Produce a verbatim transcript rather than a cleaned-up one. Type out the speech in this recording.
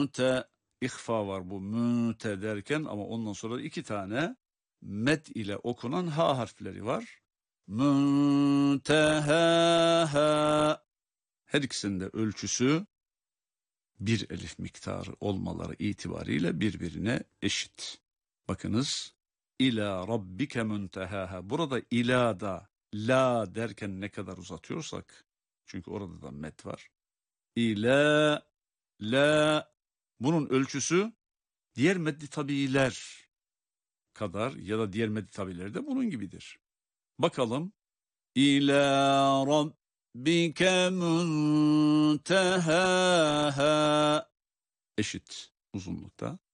münte, ihfa var bu münte derken ama ondan sonra iki tane met ile okunan ha harfleri var. Müntehaha. Her ikisinde ölçüsü bir elif miktarı olmaları itibariyle birbirine eşit. Bakınız. İlâ rabbike müntehaha. Burada ila da la derken ne kadar uzatıyorsak, çünkü orada da met var. İlâ la, bunun ölçüsü diğer meddi tabiiler kadar ya da diğer meddi tabiiler de bunun gibidir. Bakalım. İlâ rabbike müntehaha. Eşit uzunlukta.